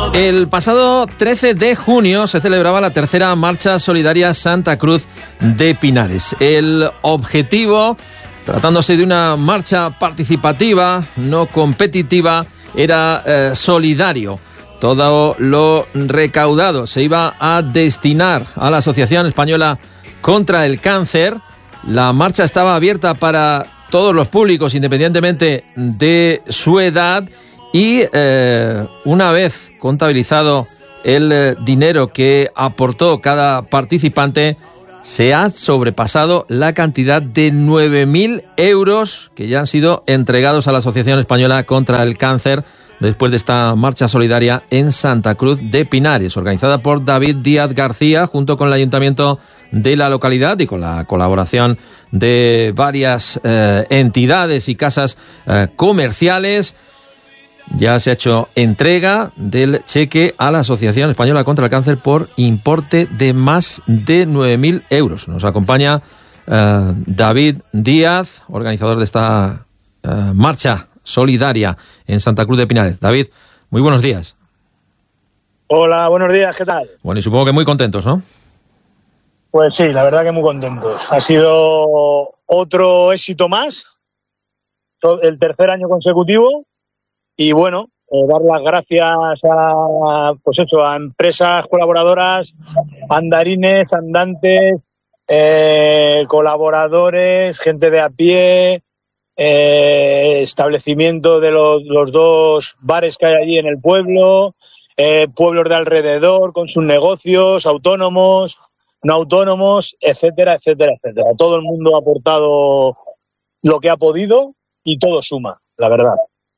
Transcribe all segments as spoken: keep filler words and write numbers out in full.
El pasado trece de junio se celebraba la tercera Marcha Solidaria Santa Cruz de Pinares. El objetivo, tratándose de una marcha participativa, no competitiva, era eh, solidario. Todo lo recaudado se iba a destinar a la Asociación Española contra el Cáncer. La marcha estaba abierta para todos los públicos, independientemente de su edad, y eh, una vez contabilizado el eh, dinero que aportó cada participante, se ha sobrepasado la cantidad de nueve mil euros que ya han sido entregados a la Asociación Española contra el Cáncer después de esta marcha solidaria en Santa Cruz de Pinares, organizada por David Díaz García junto con el Ayuntamiento de la localidad y con la colaboración de varias eh, entidades y casas eh, comerciales. Ya se ha hecho entrega del cheque a la Asociación Española contra el Cáncer por importe de más de nueve mil euros. Nos acompaña eh, David Díaz, organizador de esta eh, marcha solidaria en Santa Cruz de Pinares. David, muy buenos días. Hola, buenos días, ¿qué tal? Bueno, y supongo que muy contentos, ¿no? Pues sí, la verdad que muy contentos. Ha sido otro éxito más, el tercer año consecutivo. Y bueno, eh, dar las gracias a, pues eso, a empresas colaboradoras, andarines, andantes, eh, colaboradores, gente de a pie, eh, establecimiento de los, los dos bares que hay allí en el pueblo, eh, pueblos de alrededor con sus negocios, autónomos, no autónomos, etcétera, etcétera, etcétera. Todo el mundo ha aportado lo que ha podido y todo suma, la verdad.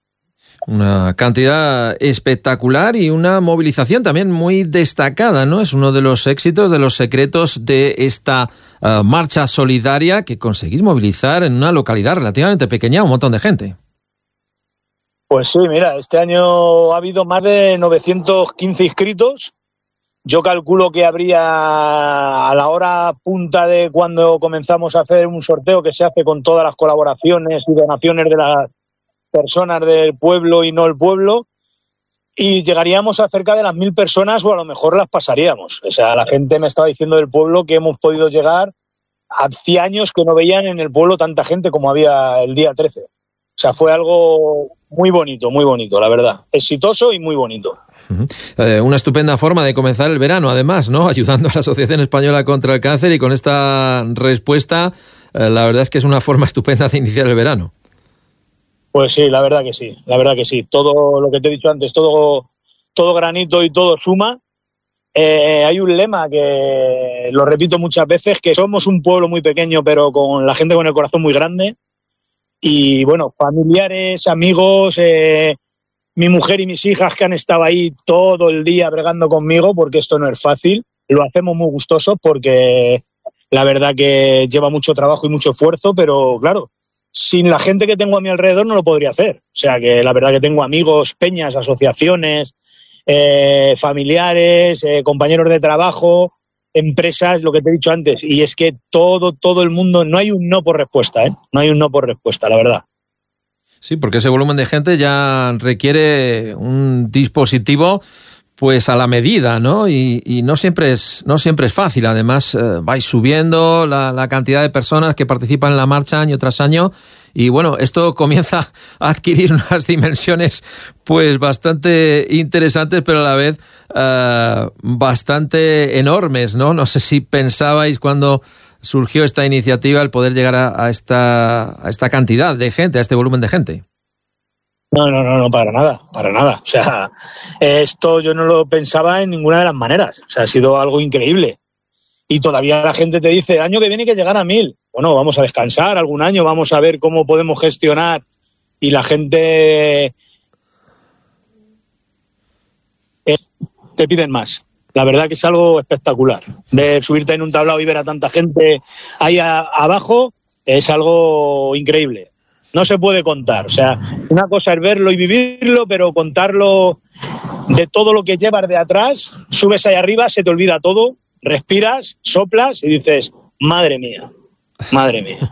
Una cantidad espectacular y una movilización también muy destacada, ¿no? Es uno de los éxitos, de los secretos de esta uh, marcha solidaria, que conseguís movilizar en una localidad relativamente pequeña un montón de gente. Pues sí, mira, este año ha habido más de novecientos quince inscritos. Yo calculo que habría a la hora punta de cuando comenzamos a hacer un sorteo que se hace con todas las colaboraciones y donaciones de las personas del pueblo y no el pueblo, y llegaríamos a cerca de las mil personas o a lo mejor las pasaríamos. O sea, la gente me estaba diciendo del pueblo que hemos podido llegar a cien años que no veían en el pueblo tanta gente como había el día trece. O sea, fue algo muy bonito, muy bonito, la verdad. Exitoso y muy bonito. Uh-huh. Eh, una estupenda forma de comenzar el verano, además, ¿no? Ayudando a la Asociación Española contra el Cáncer, y con esta respuesta, eh, la verdad es que es una forma estupenda de iniciar el verano. Pues sí, la verdad que sí, la verdad que sí. Todo lo que te he dicho antes, todo, todo granito y todo suma. Eh, hay un lema que lo repito muchas veces, que somos un pueblo muy pequeño, pero con la gente con el corazón muy grande. Y bueno, familiares, amigos, eh, mi mujer y mis hijas que han estado ahí todo el día bregando conmigo, porque esto no es fácil. Lo hacemos muy gustoso porque la verdad que lleva mucho trabajo y mucho esfuerzo, pero claro, sin la gente que tengo a mi alrededor no lo podría hacer. O sea que la verdad que tengo amigos, peñas, asociaciones, eh, familiares, eh, compañeros de trabajo, empresas, lo que te he dicho antes. Y es que todo, todo el mundo, no hay un no por respuesta, ¿eh? No hay un no por respuesta, la verdad. Sí, porque ese volumen de gente ya requiere un dispositivo pues a la medida, ¿no? Y, y no siempre es no siempre es fácil. Además, eh, vais subiendo la, la cantidad de personas que participan en la marcha año tras año, y bueno, esto comienza a adquirir unas dimensiones pues bastante interesantes, pero a la vez eh, bastante enormes, ¿no? No sé si pensabais cuando surgió esta iniciativa el poder llegar a, a esta a esta cantidad de gente, a este volumen de gente. No, no, no, no, para nada, para nada. O sea, esto yo no lo pensaba en ninguna de las maneras. O sea, ha sido algo increíble. Y todavía la gente te dice, el año que viene hay que llegar a mil. Bueno, vamos a descansar algún año, vamos a ver cómo podemos gestionar. Y la gente eh, te piden más. La verdad que es algo espectacular. Ver subirte en un tablao y ver a tanta gente ahí a, abajo es algo increíble. No se puede contar. O sea, una cosa es verlo y vivirlo, pero contarlo de todo lo que llevas de atrás, subes ahí arriba, se te olvida todo, respiras, soplas y dices, madre mía, madre mía.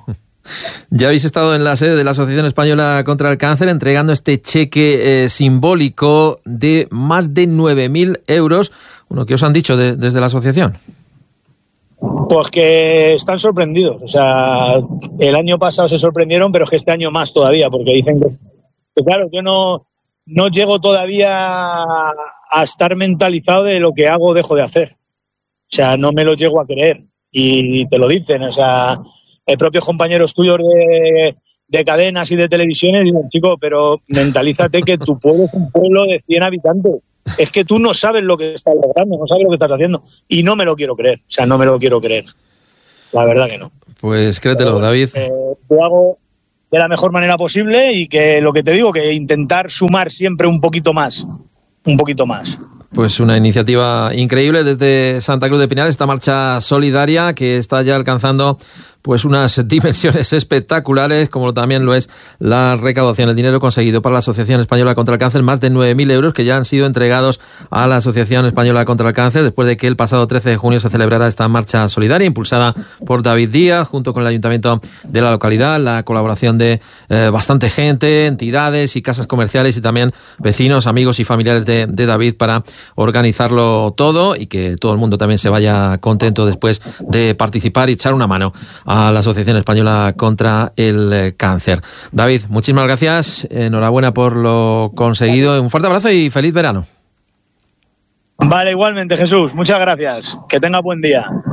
Ya habéis estado en la sede de la Asociación Española contra el Cáncer entregando este cheque eh, simbólico de más de nueve mil euros. Bueno, ¿qué os han dicho de, desde la asociación? Pues que están sorprendidos. O sea, el año pasado se sorprendieron, pero es que este año más todavía, porque dicen que, que claro, yo no, no llego todavía a estar mentalizado de lo que hago o dejo de hacer. O sea, no me lo llego a creer. Y te lo dicen, o sea, el propios compañeros tuyos de, de cadenas y de televisiones dicen, chico, pero mentalízate que tu pueblo es un pueblo de cien habitantes. Es que tú no sabes lo que estás logrando, no sabes lo que estás haciendo. Y no me lo quiero creer, o sea, no me lo quiero creer. La verdad que no. Pues créetelo, pero, David. Eh, lo hago de la mejor manera posible y que lo que te digo, que intentar sumar siempre un poquito más, un poquito más. Pues una iniciativa increíble desde Santa Cruz de Pinares, esta marcha solidaria que está ya alcanzando pues unas dimensiones espectaculares, como también lo es la recaudación, el dinero conseguido para la Asociación Española contra el Cáncer, más de nueve mil euros que ya han sido entregados a la Asociación Española contra el Cáncer después de que el pasado trece de junio se celebrara esta marcha solidaria impulsada por David Díaz junto con el Ayuntamiento de la localidad, la colaboración de eh, bastante gente, entidades y casas comerciales y también vecinos, amigos y familiares de, de David para organizarlo todo y que todo el mundo también se vaya contento después de participar y echar una mano a la Asociación Española contra el Cáncer. David, muchísimas gracias, enhorabuena por lo conseguido, un fuerte abrazo y feliz verano. Vale, igualmente, Jesús, muchas gracias, que tenga buen día.